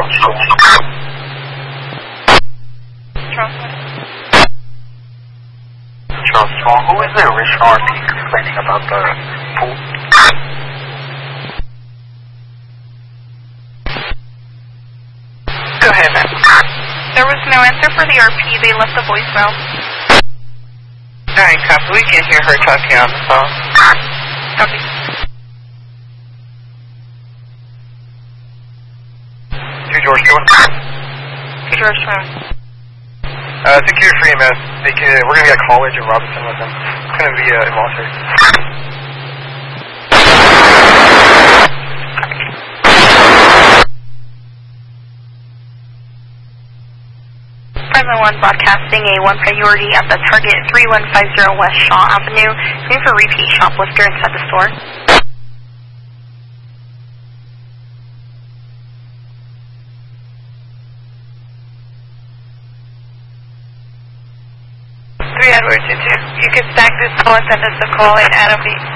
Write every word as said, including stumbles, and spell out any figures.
Charles Strong, who is the original R P complaining about the pool? Go ahead, ma'am. There was no answer for the R P. They left the voicemail. Alright, copy. We can hear her talking on the phone. Copy. To George Stewart. To George Stewart. Uh, security free, man. They can, we're going to be at college in Robinson with them. It's going to be uh, involuntary. Present one broadcasting A one priority at the target three one five zero West Shaw Avenue. Looking for repeat shoplifter inside the store. Three Edwards, you can stack this call and send us a call in Adam B.